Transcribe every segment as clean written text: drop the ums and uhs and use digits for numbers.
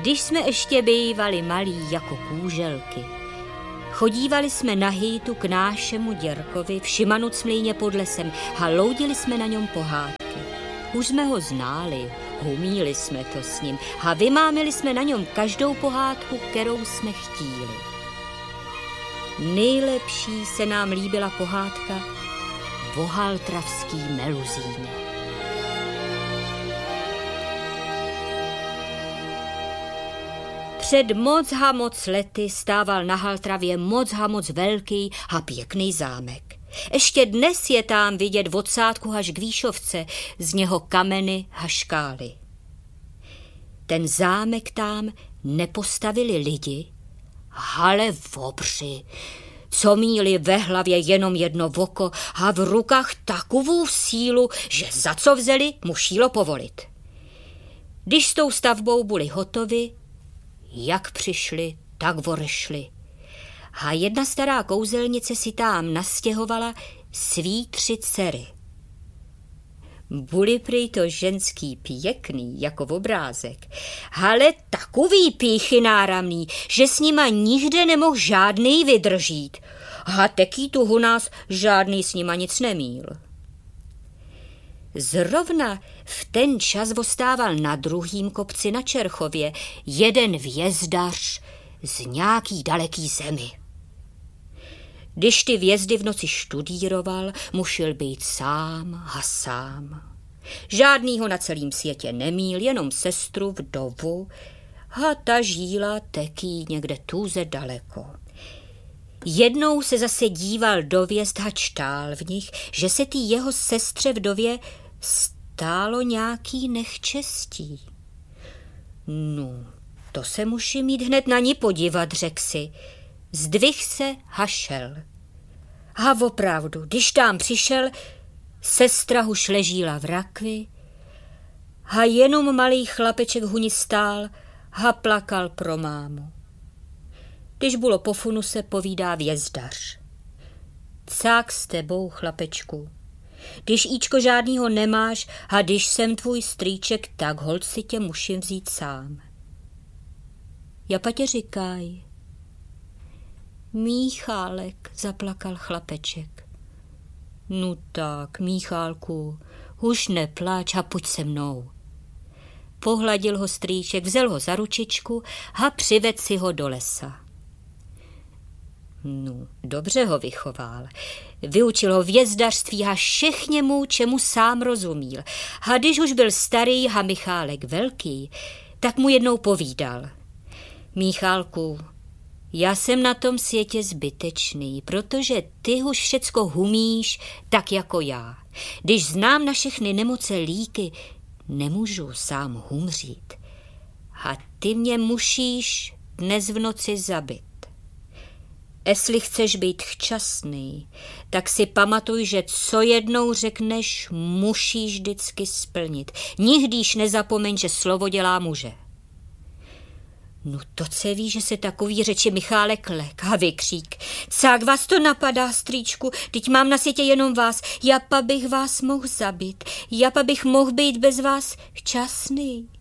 Když jsme ještě bývali malí jako kůželky, chodívali jsme na hejtu k nášemu děrkovi v Šimanucmlýně pod lesem a loudili jsme na něm pohádky. Už jsme ho znali, humíli jsme to s ním a vymámili jsme na něm každou pohádku, kterou jsme chtíli. Nejlepší se nám líbila pohádka o haltravský meluzíně. Před moc lety stával na Haltravě moc velký a pěkný zámek. Ještě dnes je tam vidět od Sádku až k Výšovce, z něho kameny a škály. Ten zámek tam nepostavili lidi, ale vobři, co míli ve hlavě jenom jedno voko a v rukách takovou sílu, že za co vzeli, mu šílo povolit. Když s tou stavbou byli hotovi, jak přišli, tak vorešli. A jedna stará kouzelnice si tam nastěhovala svý 3 dcery. Byli prý to ženský pěkný, jako v obrázek, ale takový pýchy náramný, že s nima nikde nemohl žádnej vydržít. A teký tu u nás žádný s nima nic nemíl. Zrovna v ten čas ostával na druhým kopci na Čerchově jeden vězdař z nějaký daleký zemi. Když ty vězdy v noci študíroval, musel být sám a sám. Žádnýho na celém světě nemíl, jenom sestru vdovu a ta žíla teký někde tuze daleko. Jednou se zase díval do hvězd a čtál v nich, že se tý jeho sestře vdově stálo nějaký nechčestí. No, to se musím jít hned na ní podívat, řekl si. Zdvih se a šel. A opravdu, když tam přišel, sestra už ležíla v rakvi a jenom malý chlapeček huni stál a plakal pro mámu. Když bylo po funuse, povídá vězdař. Cák s tebou, chlapečku. Když Íčko žádnýho nemáš a když jsem tvůj strýček, tak holt si tě musím vzít sám. Japatě říkaj. Míchálek, zaplakal chlapeček. No tak, Míchálku, už neplač a pojď se mnou. Pohladil ho strýček, vzal ho za ručičku a přivedl si ho do lesa. No, dobře ho vychoval. Vyučil ho vězdařství a všechněmu, čemu sám rozumíl. A když už byl starý a Michálek velký, tak mu jednou povídal. Míchálku, já jsem na tom světě zbytečný, protože ty už všecko humíš tak jako já. Když znám na všechny nemoce líky, nemůžu sám humřít. A ty mě musíš dnes v noci zabit. Jestli chceš být šťastný, tak si pamatuj, že co jednou řekneš, musíš vždycky splnit. Nikdyž nezapomeň, že slovo dělá muže. No to se ví, že se takový řeči Michálek lek a vykřík. Cák vás to napadá, strýčku, teď mám na světě jenom vás. Japa bych vás mohl zabít, japa bych mohl být bez vás šťastný.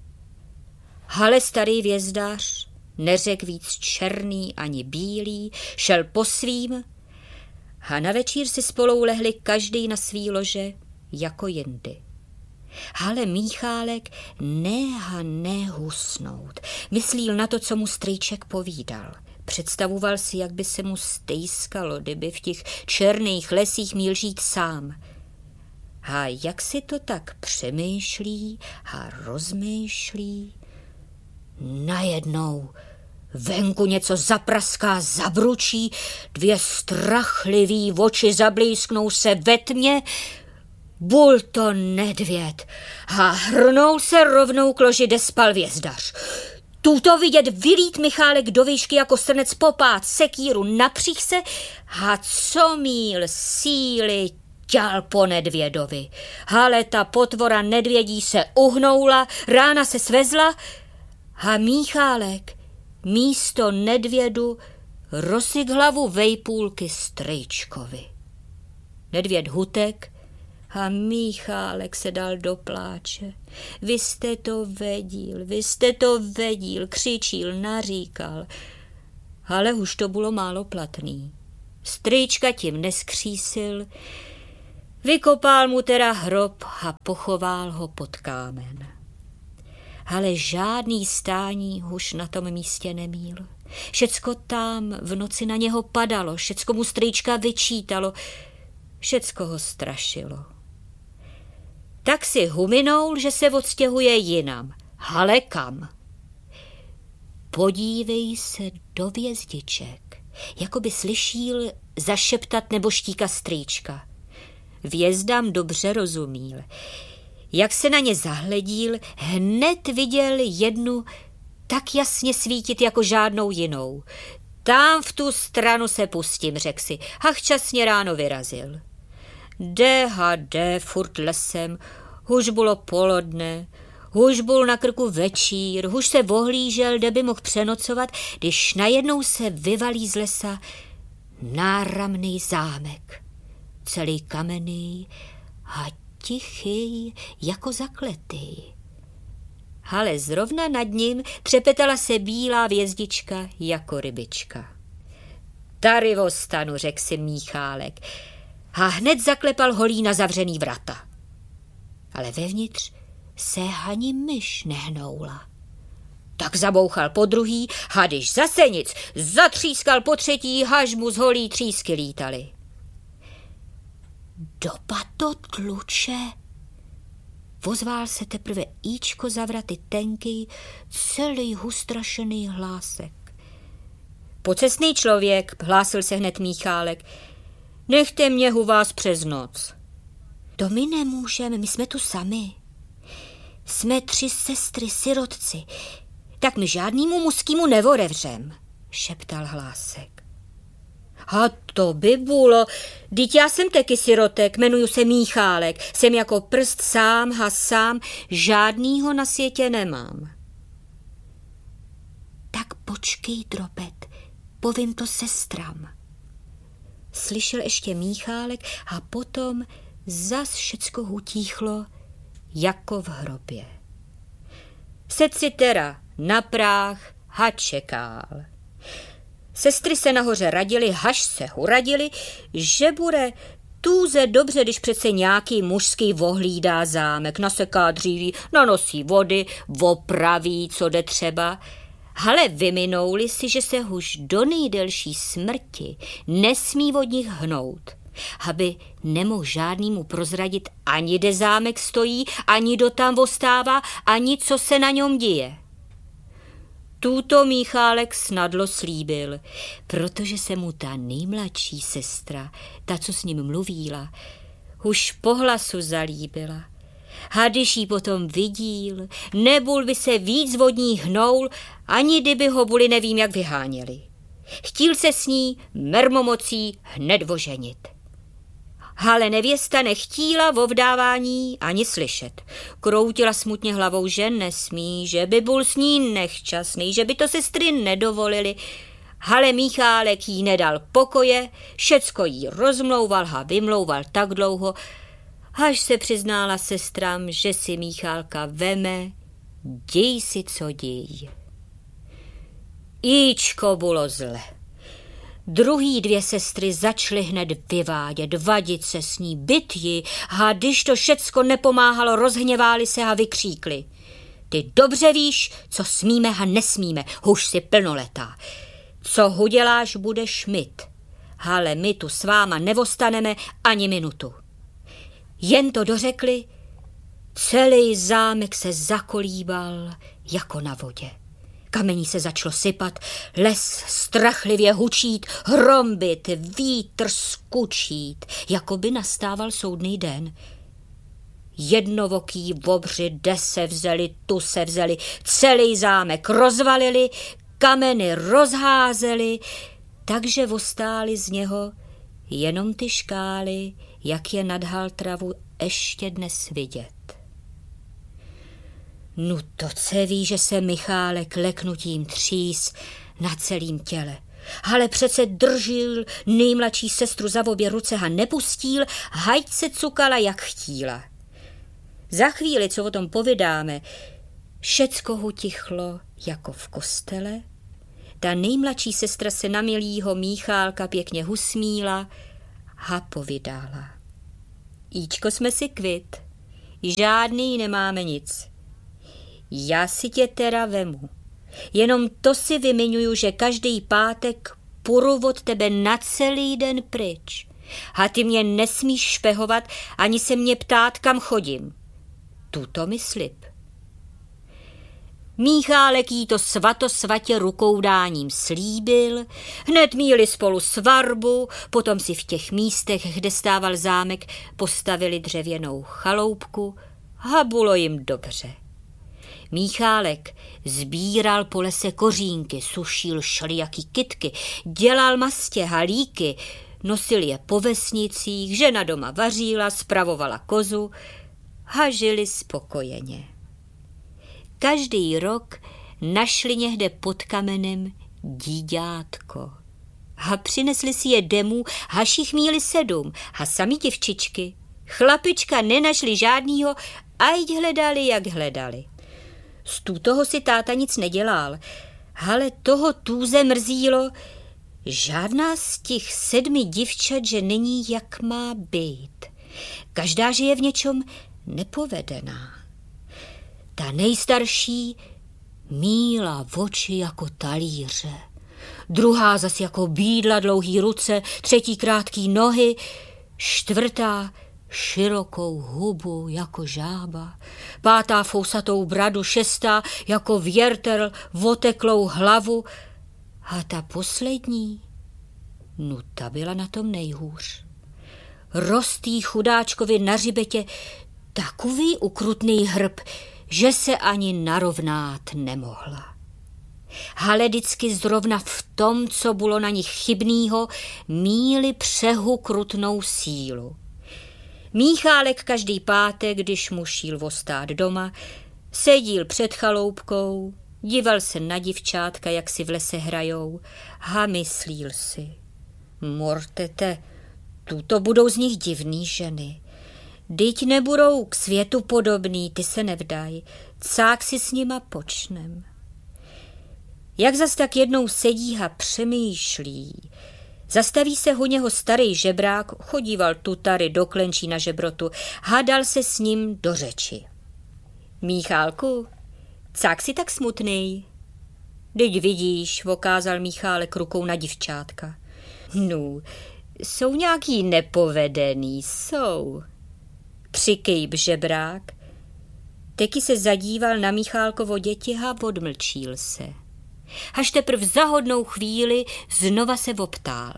Ale starý vězdář neřekl víc černý ani bílý, šel po svým a na večír si spolu lehli každý na svý lože jako jindy. Ale Míchálek nehusnout. Myslíl na to, co mu strýček povídal. Představoval si, jak by se mu stejskalo, kdyby v těch černých lesích měl žít sám. A jak si to tak přemýšlí a rozmýšlí, najednou venku něco zapraská, zabručí, 2 strachlivý oči zablísknou se ve tmě. Bul to nedvěd a hrnul se rovnou k loži, kde spal vězdař. Tuto vidět vylít Michálek do výšky jako srnec popát sekíru napřích se a co míl síly ťal po nedvědovi. Ale ta potvora nedvědí se uhnoula, rána se svezla a Míchálek místo nedvědu rozsyk hlavu vejpůlky strýčkovi. Nedvěd hutek A Michálek se dal do pláče. Vy jste to vedíl, křičil, naříkal. Ale už to bylo málo platný. Strýčka tím neskřísil, vykopal mu teda hrob a pochoval ho pod kámen. Ale žádný stání už na tom místě nemíl. Všecko tam v noci na něho padalo, všecko mu strýčka vyčítalo, všecko ho strašilo. Tak si huminul, že se odstěhuje jinam. Ale kam? Podívej se do hvězdiček, jako by slyšíl zašeptat nebo štíka strýčka. Hvězdám dobře rozumíl. Jak se na ně zahledíl, hned viděl jednu tak jasně svítit jako žádnou jinou. Tam v tu stranu se pustím, řekl si, a včasně ráno vyrazil. Jde furt lesem, už bylo polodne, už byl na krku večír, už se ohlížel, kde by mohl přenocovat, když najednou se vyvalí z lesa náramný zámek, celý kamenný a tichý jako zakletý. Ale zrovna nad ním třepetala se bílá hvězdička jako rybička. Tady ostanu, řekl si Michálek a hned zaklepal holí na zavřený vrata. Ale vevnitř se ani myš nehnoula. Tak zabouchal po druhý a když zase nic, zatřískal po třetí, až mu z holí třísky lítaly. Doba to tluče. Vozval se teprve íčko za vraty tenký, celý hustrašený hlásek. Pocestný člověk, hlásil se hned Michálek, nechte mě u vás přes noc. To my nemůžeme, my jsme tu sami. Jsme 3 sestry, sirotci, tak my žádnýmu muskýmu nevorevřem, šeptal hlásek. A to by bylo, vždyť já jsem taky sirotek, jmenuju se Michálek, jsem jako prst sám a sám, žádnýho na světě nemám. Tak počkej, Drobet, povím to sestram. Slyšel ještě Michálek a potom zas všecko utíchlo, jako v hrobě. Sedl si teda na práh a čekal. Sestry se nahoře radili, haž se uradili, že bude tůze dobře, když přece nějaký mužský vohlídá zámek, naseká dříví, nanosí vody, opraví, co jde třeba. Ale vyminouli si, že se už do nejdelší smrti nesmí od nich hnout, aby nemohl žádnému prozradit ani kde zámek stojí, ani kdo tam ostává, ani co se na něm děje. Tuto Michálek snadlo slíbil, protože se mu ta nejmladší sestra, ta, co s ním mluvíla, už po hlasu zalíbila. A když jí potom vidíl, nebul by se víc vodní hnoul, ani kdyby ho buli nevím jak vyháněli. Chtíl se s ní mermomocí hned oženit. Ale nevěsta nechtíla o vdávání ani slyšet. Kroutila smutně hlavou, že nesmí, že by byl s ní nechčasný, že by to sestry nedovolili. Ale Michálek jí nedal pokoje, všecko jí rozmlouval a vymlouval tak dlouho, až se přiznála sestram, že si Michálka veme, děj si, co děj. Íčko bylo zle. Druhý 2 sestry začaly hned vyvádět, vadit se s ní, byt ji, a když to všecko nepomáhalo, rozhněváli se a vykříkli. Ty dobře víš, co smíme a nesmíme, už si plnoletá. Co uděláš, budeš myt. Ale my tu s váma nevostaneme ani minutu. Jen to dořekli, celý zámek se zakolíbal jako na vodě. Kamení se začalo sypat, les strachlivě hučít, hrombit, vítr skučít, jako by nastával soudný den. Jednovoký bobři, de se vzali, tu se vzali, celý zámek rozvalili, kameny rozházeli, takže ostály z něho jenom ty škály, jak je nad Haltravu ještě dnes vidět. No to se ví, že se Michálek leknutím třís na celým těle. Ale přece držil nejmladší sestru za obě ruce a nepustil, hajď se cukala, jak chtíla. Za chvíli, co o tom povídáme, všecko utichlo jako v kostele. Ta nejmladší sestra se na milýho Míchálka pěkně husmíla a povídala. Íčko, jsme si kvit, žádný nemáme nic. Já si tě teda vemu. Jenom to si vymiňuju, že každý pátek půjdu od tebe na celý den pryč. A ty mě nesmíš špehovat, ani se mě ptát, kam chodím. Tuto mi slib. Míchálek jí to svatosvatě rukoudáním slíbil, hned míli spolu svatbu, potom si v těch místech, kde stával zámek, postavili dřevěnou chaloupku a bylo jim dobře. Míchálek sbíral po lese kořínky, sušil šlijaký kytky, dělal mastě, halíky, nosil je po vesnicích, žena doma vařila, spravovala kozu a žili spokojeně. Každý rok našli někde pod kamenem díďátko a přinesli si je domů, haž jich měli 7 a sami děvčičky. Chlapička nenašli žádnýho, ať hledali, jak hledali. Z toho si táta nic nedělal, ale toho tůze mrzílo, žádná z těch 7 děvčat, že není, jak má být. Každá, že je v něčem nepovedená. Ta nejstarší míla oči jako talíře, druhá zas jako bídla dlouhý ruce, třetí krátký nohy, čtvrtá širokou hubu jako žába, pátá fousatou bradu, šestá jako věrtel oteklou hlavu a ta poslední, no ta byla na tom nejhůř. Rostý chudáčkovi na hřbetě takový ukrutný hrb, že se ani narovnát nemohla. Ale vždycky zrovna v tom, co bylo na nich chybnýho, míli přehukrutnou sílu. Míchálek každý pátek, když mu šíl ostát doma, sedíl před chaloupkou, díval se na divčátka, jak si v lese hrajou, a myslíl si, mortete, tuto budou z nich divný ženy. Dyť nebudou k světu podobný, ty se nevdaj, cák si s nima počnem. Jak zas tak jednou sedí a přemýšlí, zastaví se u něho starý žebrák, chodíval tutary do klenčí na žebrotu, hádal se s ním do řeči. Míchálku, cák si tak smutný? Dyť vidíš, okázal Míchálek rukou na divčátka. No, jsou nějaký nepovedený, jsou. Přikejb žebrák. Teky se zadíval na Míchálkovo děti a odmlčíl se. Až teprv za hodnou chvíli znova se optál.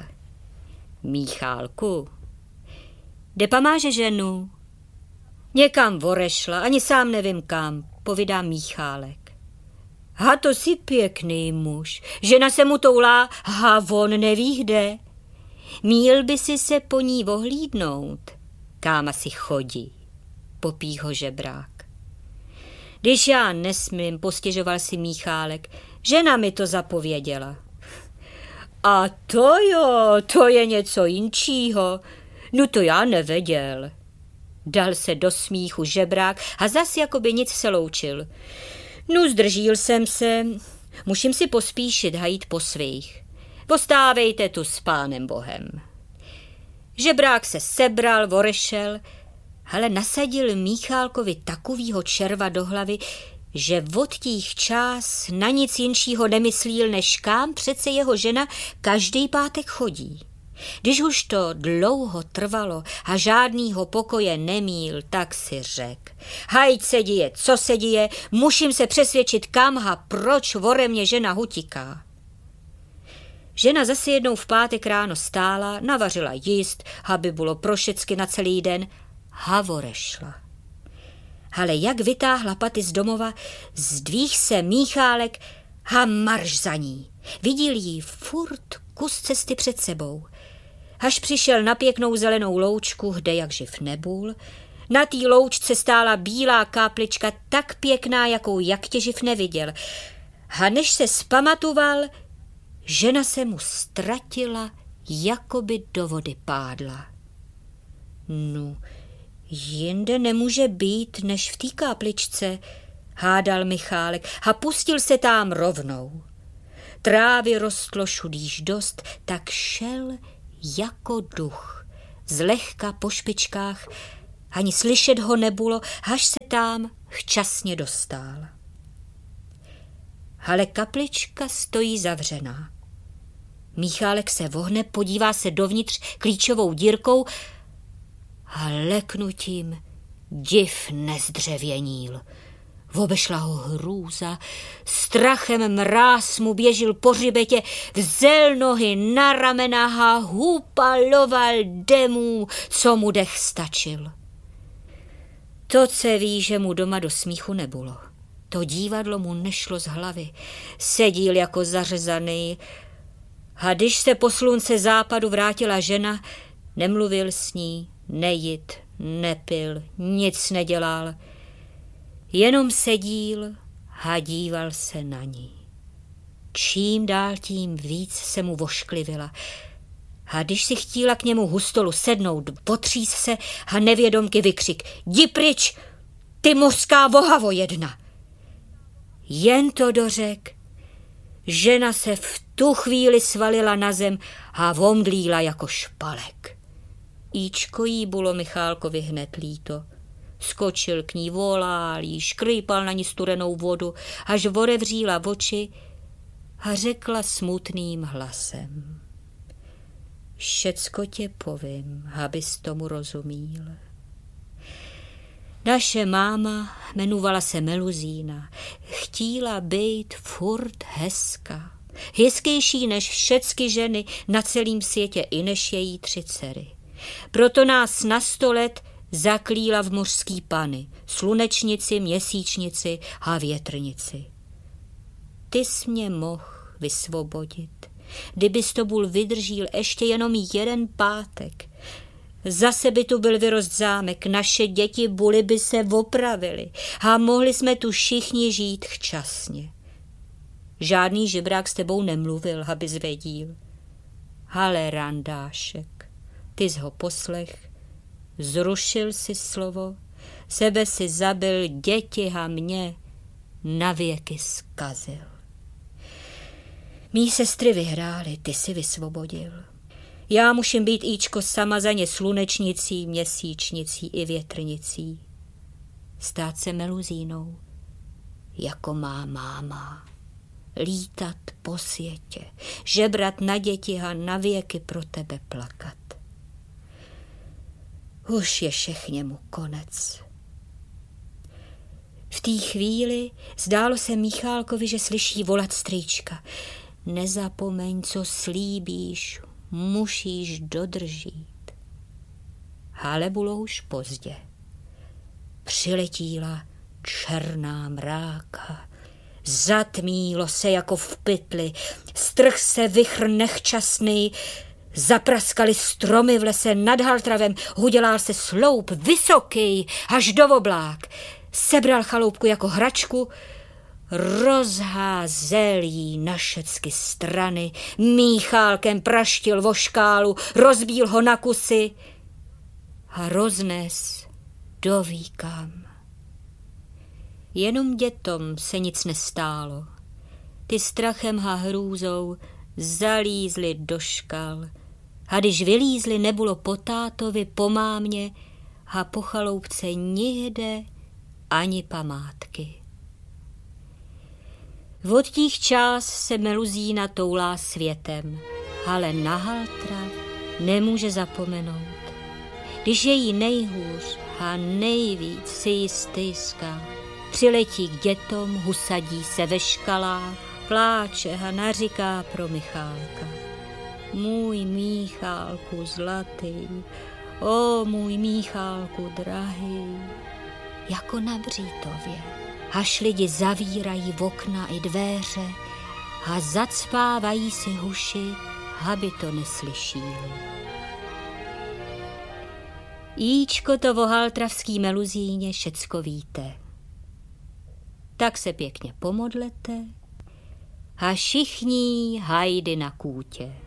Míchálku, kde pamáže ženu? Někam vorešla, ani sám nevím kam, povídá Míchálek. A to si pěkný muž, žena se mu toulá a on neví kde. Míl by si se po ní ohlídnout, kam asi chodí, popí ho žebrák. Když já nesmím, postěžoval si Míchálek, žena mi to zapověděla. A to jo, to je něco jinčího, no to já nevěděl. Dal se do smíchu žebrák a zas jakoby nic se loučil. No zdržíl jsem se, musím si pospíšit a jít po svých. Postávejte tu s Pánem Bohem. Žebrák se sebral, vorešel, ale nasadil Míchálkovi takovýho červa do hlavy, že od těch čas na nic jinšího nemyslíl, než kam přece jeho žena každý pátek chodí. Když už to dlouho trvalo a žádnýho pokoje nemíl, tak si řek. Hajď se děje, co se děje, musím se přesvědčit kam a proč ode mě žena hutiká. Žena zase jednou v pátek ráno stála, navařila jíst, aby bylo pro všecky na celý den, a vorešla. Ale jak vytáhla paty z domova, zdvih se Míchálek a marš za ní. Viděl jí furt kus cesty před sebou. Až přišel na pěknou zelenou loučku, kde jak živ nebyl, na té loučce stála bílá káplička tak pěkná, jakou jak tě živ neviděl. A než se zpamatoval, Žena se mu ztratila, jako by do vody pádla. No, jinde nemůže být, než v té kapličce, hádal Michálek a pustil se tam rovnou. Trávy rostlo šudíž dost, tak šel jako duch, zlehka po špičkách, ani slyšet ho nebylo, až se tam včasně dostal. Ale kaplička stojí zavřená. Michálek se vohne, podívá se dovnitř klíčovou dírkou a leknutím div nezdřevěnil. Obešla ho hrůza, strachem mráz mu běžil po hřbetě, vzel nohy na ramena a hupaloval demů, co mu dech stačil. To se ví, že mu doma do smíchu nebylo. To dívadlo mu nešlo z hlavy. Sedíl jako zařezaný a když se po slunce západu vrátila žena, nemluvil s ní, nejit, nepil, nic nedělal. Jenom sedíl a díval se na ní. Čím dál tím víc se mu vošklivila. A když si chtíla k němu hustolu sednout, potřís se a nevědomky vykřik: Jdi pryč, ty mořská vohavo jedna! Jen to dořek, žena se v tu chvíli svalila na zem a omdlíla jako špalek. Íčko jí bylo Michálkovi hned líto. Skočil k ní, volál jí, škrýpal na ní studenou vodu, až otevřela oči a řekla smutným hlasem: Všecko tě povím, abys tomu rozumíl. Naše máma jmenovala se Meluzína. Chtíla být furt hezká. Hezkejší než všecky ženy na celém světě i než její 3 dcery. Proto nás na 100 let zaklíla v mořský pany, slunečnici, měsíčnici a větrnici. Ty jsi mě mohl vysvobodit, kdybys to byl vydržíl ještě jenom 1 pátek. Zase by tu byl vyrost zámek, naše děti buly by se opravily a mohli jsme tu všichni žít včasně. Žádný žebrák s tebou nemluvil, aby zvěděl. Ale randášek, ty jsi ho poslech, zrušil si slovo, sebe si zabil, děti a mě navěky zkazil. Mí sestry vyhrály, ty si vysvobodil. Já musím být, Íčko, sama za ně slunečnicí, měsíčnicí i větrnicí. Stát se Meluzínou, jako má máma. Lítat po světě, žebrat na děti a navěky pro tebe plakat. Už je všechněmu konec. V té chvíli zdálo se Michálkovi, že slyší volat strýčka. Nezapomeň, co slíbíš, musíš dodržít. Ale bylo už pozdě. Přiletíla černá mráka. Zatmílo se jako v pytli, strh se vichr nechčasný, zapraskali stromy v lese nad Haltravem, udělal se sloup vysoký až do oblák. Sebral chaloupku jako hračku, rozházel jí na všecky strany, Míchálkem praštil vo škálu, rozbíl ho na kusy a roznes doví kam. Jenom dětom se nic nestálo. Ty strachem a hrůzou zalízli do škal a když vylízli, nebylo po tátovi, po mámě a po chaloupce nikde ani památky. Od těch čas se Meluzína toulá světem, ale na Haltrav nemůže zapomenout. Když je jí nejhůř a nejvíc si ji stýská, přiletí k dětom, husadí se ve škalách, pláče a naříká pro Michálka. Můj Míchálku zlatý, o můj Míchálku drahý, jako na Břítově. Až lidi zavírají okna i dvéře a zacpávají si huši, aby to neslyšíli. Íčko, to o haltravský Meluzíně všecko víte. Tak se pěkně pomodlete a všichni hajdy na kůtě.